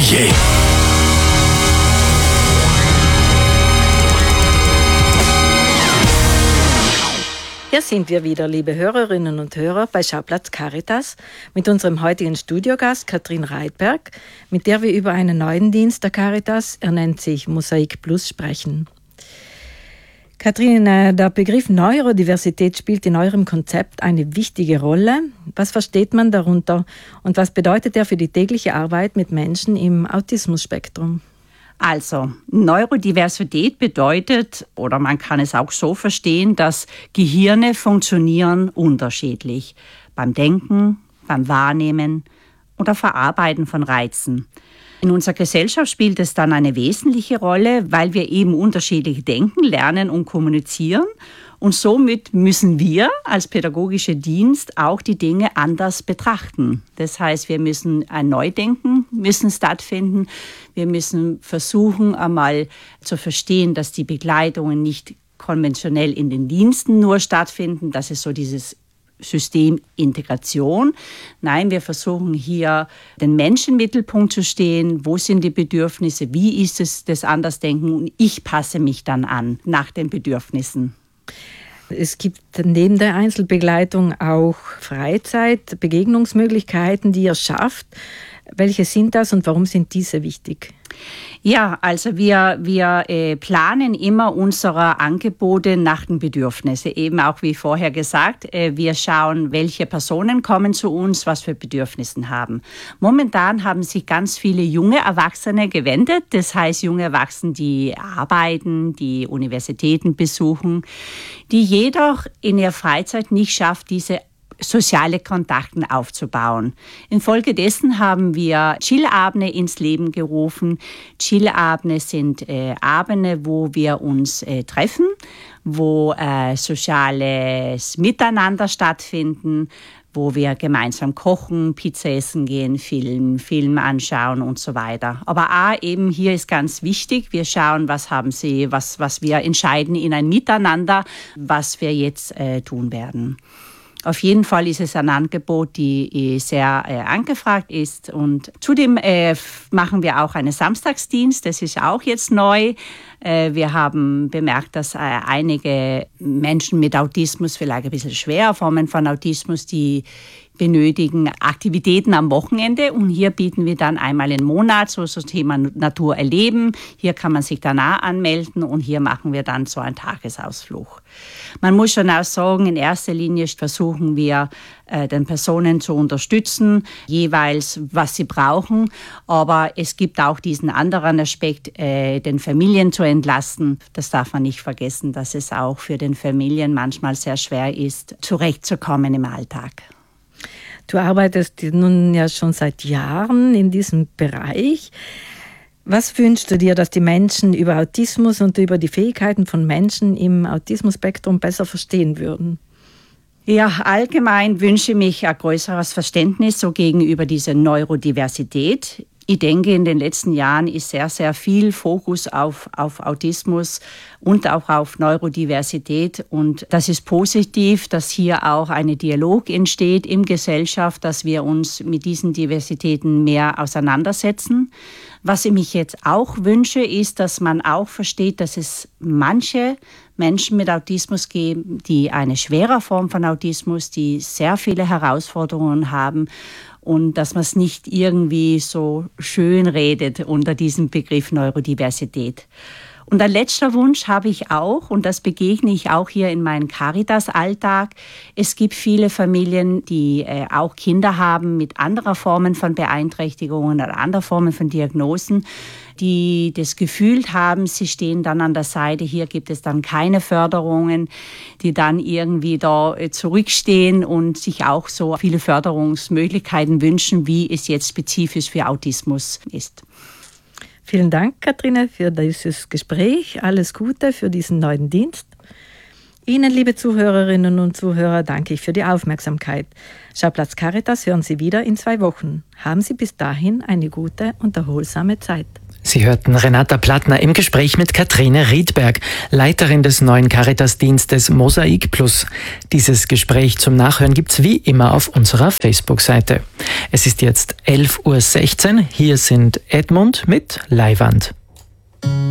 je. Hier sind wir wieder, liebe Hörerinnen und Hörer, bei Schauplatz Caritas mit unserem heutigen Studiogast Katrin Reitberg, mit der wir über einen neuen Dienst der Caritas, er nennt sich Mosaik Plus, sprechen. Katrin, der Begriff Neurodiversität spielt in eurem Konzept eine wichtige Rolle. Was versteht man darunter und was bedeutet er für die tägliche Arbeit mit Menschen im Autismusspektrum? Also, Neurodiversität bedeutet, oder man kann es auch so verstehen, dass Gehirne funktionieren unterschiedlich. Beim Denken, beim Wahrnehmen oder Verarbeiten von Reizen. In unserer Gesellschaft spielt es dann eine wesentliche Rolle, weil wir eben unterschiedlich denken, lernen und kommunizieren. Und somit müssen wir als pädagogischer Dienst auch die Dinge anders betrachten. Das heißt, wir müssen ein Neudenken stattfinden. Wir müssen versuchen, einmal zu verstehen, dass die Begleitungen nicht konventionell in den Diensten nur stattfinden. Das ist so dieses System Integration. Nein, wir versuchen hier den Menschen im Mittelpunkt zu stehen. Wo sind die Bedürfnisse? Wie ist es das Andersdenken? Und ich passe mich dann an nach den Bedürfnissen. Es gibt neben der Einzelbegleitung auch Freizeit, Begegnungsmöglichkeiten, die ihr schafft. Welche sind das und warum sind diese wichtig? Ja, also wir planen immer unsere Angebote nach den Bedürfnissen. Eben auch wie vorher gesagt, wir schauen, welche Personen kommen zu uns, was für Bedürfnisse haben. Momentan haben sich ganz viele junge Erwachsene gewendet. Das heißt, junge Erwachsene, die arbeiten, die Universitäten besuchen, die jedoch in ihrer Freizeit nicht schafft, diese soziale Kontakte aufzubauen. Infolgedessen haben wir Chillabende ins Leben gerufen. Chillabende sind Abende, wo wir uns treffen, wo soziales Miteinander stattfinden, wo wir gemeinsam kochen, Pizza essen gehen, Film anschauen und so weiter. Aber eben hier ist ganz wichtig, wir schauen, was haben sie, was wir entscheiden in ein Miteinander, was wir jetzt tun werden. Auf jeden Fall ist es ein Angebot, die sehr angefragt ist. Und zudem machen wir auch einen Samstagsdienst. Das ist auch jetzt neu. Wir haben bemerkt, dass einige Menschen mit Autismus, vielleicht ein bisschen schwere Formen von Autismus, die benötigen Aktivitäten am Wochenende. Und hier bieten wir dann einmal im Monat so das Thema Natur erleben. Hier kann man sich danach anmelden und hier machen wir dann so einen Tagesausflug. Man muss schon auch sagen, in erster Linie versuchen wir, den Personen zu unterstützen, jeweils was sie brauchen. Aber es gibt auch diesen anderen Aspekt, den Familien zu entlasten. Das darf man nicht vergessen, dass es auch für den Familien manchmal sehr schwer ist, zurechtzukommen im Alltag. Du arbeitest nun ja schon seit Jahren in diesem Bereich. Was wünschst du dir, dass die Menschen über Autismus und über die Fähigkeiten von Menschen im Autismus-Spektrum besser verstehen würden? Ja, allgemein wünsche ich mir ein größeres Verständnis so gegenüber dieser Neurodiversität. Ich denke, in den letzten Jahren ist sehr, sehr viel Fokus auf Autismus und auch auf Neurodiversität. Und das ist positiv, dass hier auch ein Dialog entsteht in Gesellschaft, dass wir uns mit diesen Diversitäten mehr auseinandersetzen. Was ich mich jetzt auch wünsche, ist, dass man auch versteht, dass es manche Menschen mit Autismus geben, die eine schwere Form von Autismus, die sehr viele Herausforderungen haben. Und dass man es nicht irgendwie so schön redet unter diesem Begriff Neurodiversität. Und ein letzter Wunsch habe ich auch, und das begegne ich auch hier in meinem Caritas-Alltag. Es gibt viele Familien, die auch Kinder haben mit anderen Formen von Beeinträchtigungen oder anderen Formen von Diagnosen, die das Gefühl haben, sie stehen dann an der Seite, hier gibt es dann keine Förderungen, die dann irgendwie da zurückstehen und sich auch so viele Förderungsmöglichkeiten wünschen, wie es jetzt spezifisch für Autismus ist. Vielen Dank, Katrine, für dieses Gespräch. Alles Gute für diesen neuen Dienst. Ihnen, liebe Zuhörerinnen und Zuhörer, danke ich für die Aufmerksamkeit. Schauplatz Caritas hören Sie wieder in 2 Wochen. Haben Sie bis dahin eine gute und erholsame Zeit. Sie hörten Renata Plattner im Gespräch mit Katrine Riedberg, Leiterin des neuen Caritas-Dienstes Mosaik Plus. Dieses Gespräch zum Nachhören gibt's wie immer auf unserer Facebook-Seite. Es ist jetzt 11:16 Uhr. Hier sind Edmund mit Leihwand.